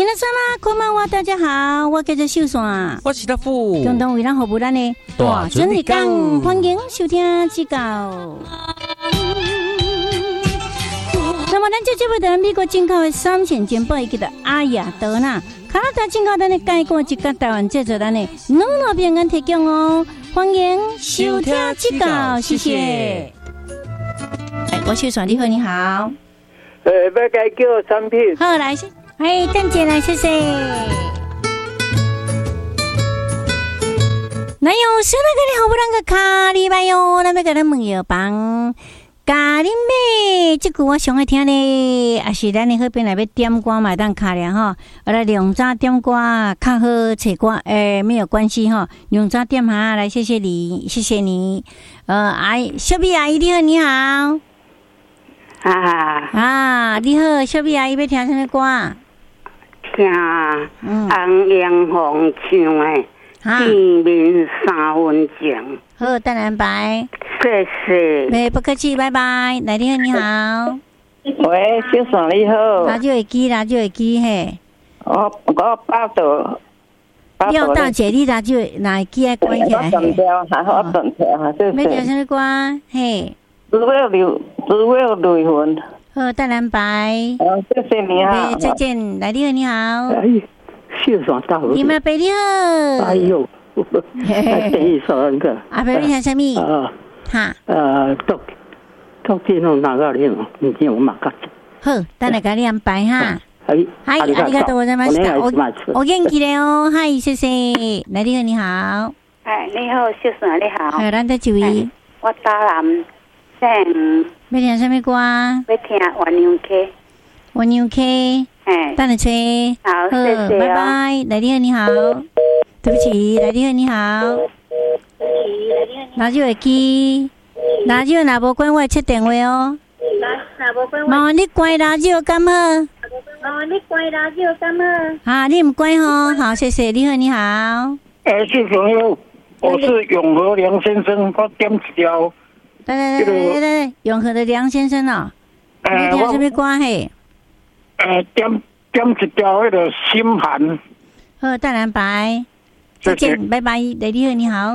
皆様こんばんは，大家好，我叫做秀山， 我是大富， 共同为咱服务咱的大准日讲，欢迎收听指教。那么，咱这节目在美国进口的3线煎包，伊叫做阿雅德纳，加拿大进口咱的介果，一个台湾制作咱的软糯饼干提供哦，欢迎收听指教，谢谢。我秀山，你好，你好。 要该叫产品。 好，来，邓姐来，谢谢。那有谁来给你好不啷个卡哩吧哟？咱要给咱问药房。咖喱妹，这句我上爱听呢，也是咱的好朋友要点歌嘛，当卡了哈。来两早点歌，较好找歌，没有关系哈。两早点哈，来谢谢你，谢谢你。小碧阿姨你好，你好。你好，小碧阿姨要听什么歌？ 听洪阳凤唱的《见面3分情》。 好，等然拜。 谢谢。 不客气，拜拜。来，你好，你好。 喂，小爽你好。 radio会机嘿。 我报道。 廖大姐，你radio哪机爱关起来？ 我断掉，我断掉，谢谢。 要听什么歌？嘿。 只为离婚。 好，等然拜。 谢谢你啊。 再见。来，你好，你好。 小爽到了。 你们贝你好。 哎呦。等一首那个。 贝你听什么？哈。 都这种哪个人？你听我马上。 好，等下给你安排哈。 嗨， ありがとうございました。お元気で哦，嗨，谢谢。来，你好，你好。 你好，小顺你好。 咱在这位。 我打南姓。 要听什么歌？ 要听鸳鸯 K。 鸳鸯 K。等你吹。 好，谢谢。 拜拜。来，你好，你好。对不起，来，你好，你好。radio会机。radio 若无关，我会切电话哦。麻烦你关radio敢好？你唔关吼，好，谢谢。你好，你好。 是朋友，我是永和梁先生，我点一条。 对，永和的梁先生哦。你听什么歌嘿？ 点一条那个心寒。 好，当然拜。再见，拜拜。你好，你好。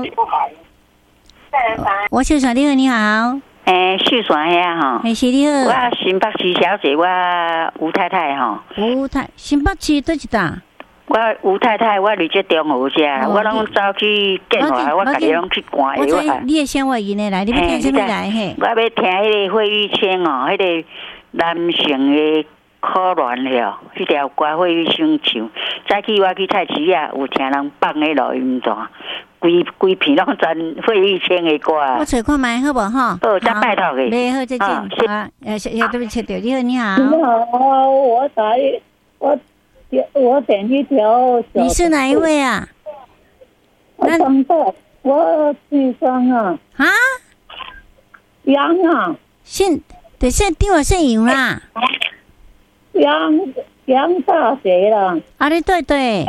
我秀爽，你好，你好。 秀爽呀哈。 是你好。 我新北市小姐，我吴太太哈。 新北市倒一搭？ 我吴太太，我伫这中和遮，我拢走去建华，我家己拢去赶的。 我知你的声话音的来，你要听什么来？ 我要听迄个费玉清哦，迄个男性的可恋了，迄条歌费玉清唱。早起我去菜市啊，有听人放迄录音带。规片拢全费玉清的歌。 我找看卖好不好？ 好，再拜托你。 没好，再见。对不起，你好，你好。 你好，我点一条。 你是哪一位啊？ 张的，我姓张啊。杨啊。现在对我姓杨啦。 杨大姐啦。 对。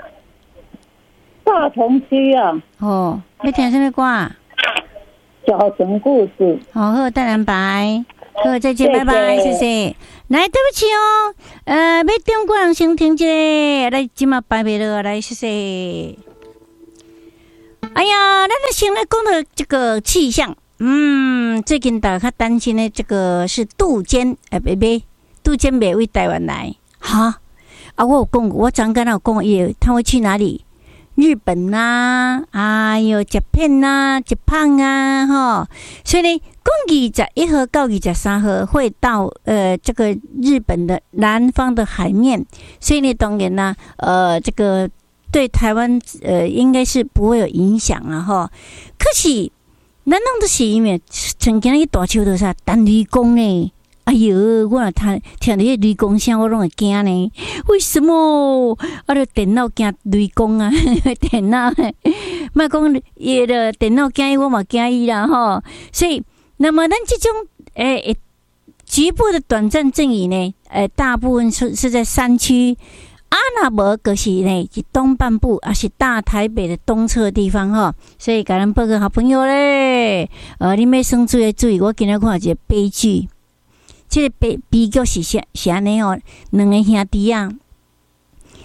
大同区啊。 要听什么歌啊？ 小城故事。 好，当然拜。好，再见，拜拜，谢谢。来，对不起哦，要点歌人先听一个，来，今嘛拜袂落，来，谢谢。哎呀，咱先来讲到这个气象，最近大家担心的这个是杜鹃，杜鹃没为台湾来，哈，我有讲，我刚刚有讲，他会去哪里？日本啊，Japan 啊，Japan 啊，所以呢，21号到23号会到这个日本的南方的海面，所以呢，当然呢，这个对台湾应该是不会有影响啊哈。可是，咱弄的是因为曾经那个大树头啥单雷公呢？哎呦，我听到那雷公声，我拢会惊呢。为什么？电脑惊雷公啊，电脑，莫讲伊的电脑惊伊，我嘛惊伊啦吼。所以，那么咱这种局部的短暂阵雨呢，大部分是在山区。那无就是呢，是东半部，是大台北的东侧的地方哈。所以，甲咱报告好朋友咧，你要算注意，我今日看一个悲剧。这个悲剧是安尼哦，两个兄弟啊，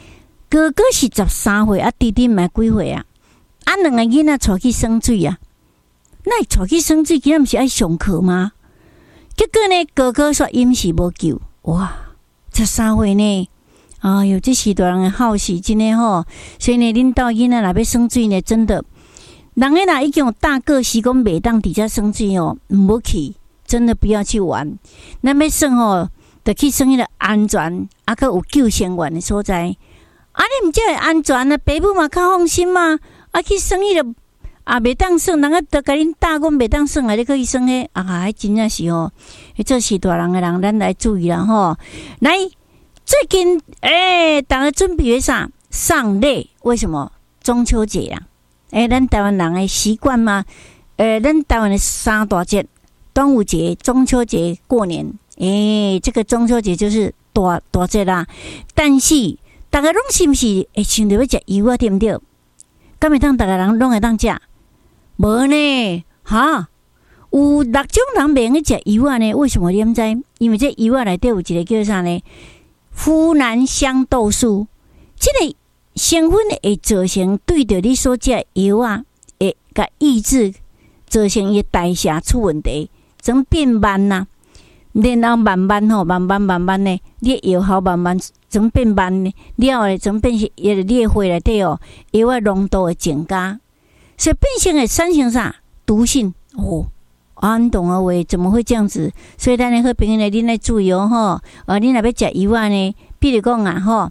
哥哥是13岁，弟弟嘛几岁啊？两个囡仔带去生水啊？那带去生水，囡仔不是爱上课吗？结果呢，哥哥说饮食无救，哇！13岁呢？哎哟，这是大人的好事，真的吼。所以呢，恁兜囡仔若要生水呢，真的，人个若已经有大个时讲袂当伫遮生水哦，唔好去，真的不要去玩。咱要生吼，就去生迄个安全，佮有救生员的所在。你毋才会安全啊，爸母嘛较放心嘛。去生迄个袂当生，人个都甲恁打讲袂当生，你可以生迄迄真正是吼，这是大人的人，咱来注意啦吼。来。最近大家准备啥？上礼为什么？中秋节啊！咱台湾人的习惯嘛，咱台湾的三大节：端午节、中秋节、过年。这个中秋节就是大节啦。但是大家拢是不是会想着要食油啊？对不对？敢会当大家人拢会当食？无呢，有6种人袂用去食油啊呢？为什么你毋知？因为这油啊内底有一个叫啥呢？呋喃香豆素，这个成分会造成对着你所食油啊，会甲抑制，造成伊代谢出问题，怎变慢呐？然后慢慢呢，你药效慢慢怎变慢呢？了咧怎变是你的血内底油啊浓度会增加，所以变成会产生啥毒性你懂啊？喂，怎么会这样子？所以咱的好朋友呢，恁来注意吼。你若要食油啊呢，比如讲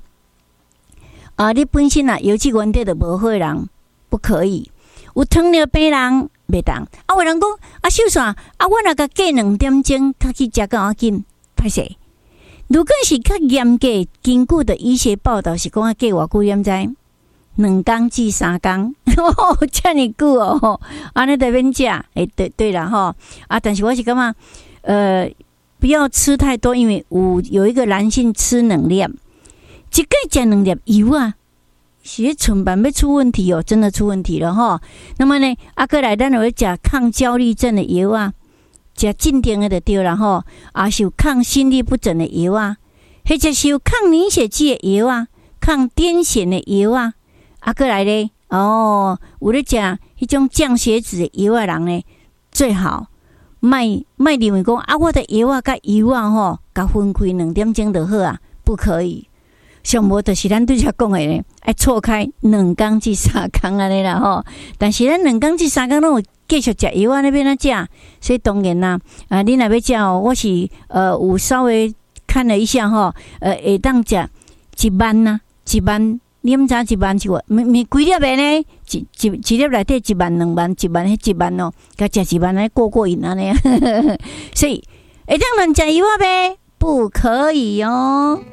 你本身油脂原底就无好的人不可以。有糖尿病人袂当。有人讲秀伞我若甲过2点钟，较去食到紧，歹势。如果是较严格，根据的医学报道是讲过偌久，你毋知？2天至3天，这么久安尼就免食。对啦但是我是感觉，不要吃太多，因为有一个男性吃2粒，一个食2粒油啊，是唇瓣要出问题真的出问题了那么呢，过来咱有食抗焦虑症的药啊，食镇定的就对了是有抗心律不整的药啊，或者是有抗凝血剂的药啊，抗癫痫的药啊。过来咧，有咧食迄种降血脂的药啊人呢，最好莫认为讲我的药啊甲油啊甲分开2点钟就好啊，不可以。上无就是咱对遮讲的咧，爱错开2天至3天安尼啦但是咱2天至3天拢有继续食药啊，那边食，所以当然啦，你若要食我是有稍微看了一下会当食1万呐，1万。你毋知1万是几粒的呢？一粒内底1万、2万、1万、1万甲食1万来过瘾安尼。所以会当乱食油呗，不可以过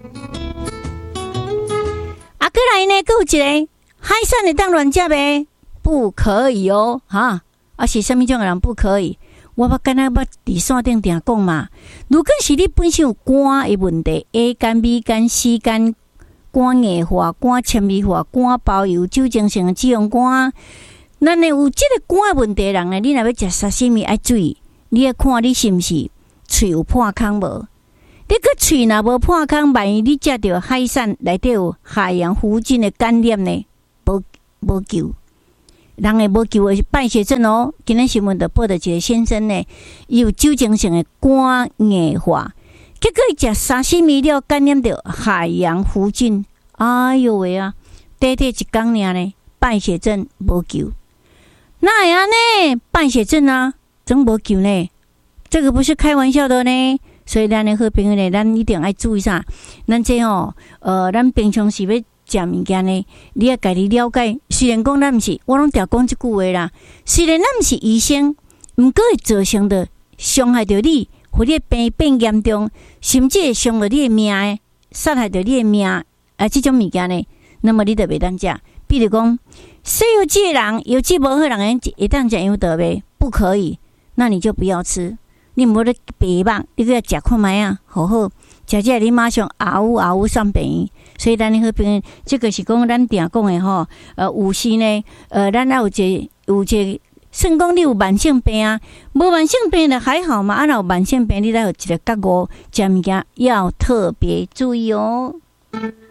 来呢，还有一个海产会当乱食呗，不可以是啥物种的人不可以？我刚才捌伫线顶定讲嘛，如果是你本身有肝的问题 ，A 肝、B 肝、C 肝。肝硬化、肝纤维化、肝包油、酒精性的脂肪肝，咱呢有这个肝问题的人呢，你若要食沙西米爱注意，你要看你是毋是喙有破空无？你个喙若无破空，万一你食到海产内底有海洋弧菌的感染呢，无救。人会无救的是败血症今日新闻就报道一个先生呢，伊有酒精性的肝硬化。结果伊食沙西米了，感染到海洋弧菌，哎呦喂啊！短短1天尔呢，败血症无救，那会安呢？败血症啊，真无救呢？这个不是开玩笑的呢。所以咱的好朋友呢，咱一定要注意啥？咱这咱平常时要食物件呢，你要家己了解。虽然讲咱毋是，我拢常讲一句话啦。虽然咱毋是医生，毋过会造成的伤害到你。或者病变严重，甚至会伤了你的命的，杀害到你的命这种物件呢，那么你就袂当食。比如讲，西油脂的人、油脂无好的人，会当食油得袂？不可以，那你就不要吃。你无咧白肉，你搁食看卖啊，好好食起来，你马上嗷上病。所以咱的好朋友，这个是讲咱定讲的有时呢，咱有一个。算讲你有慢性病啊，无慢性病的还好嘛。若有慢性病，你来有一个觉悟，食物件要特别注意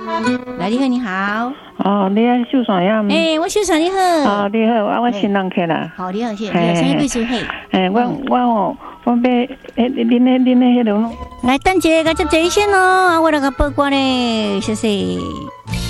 来，你好，你好。 哦，你啊，秀山呀？ 我秀山你好。 哦，你好，我新人客啦。 好，你好，谢谢。什么贵姓嘿？ 我哦，我要恁迄种。 来，等一下，我接一下先咯，我来个报关嘞，谢谢。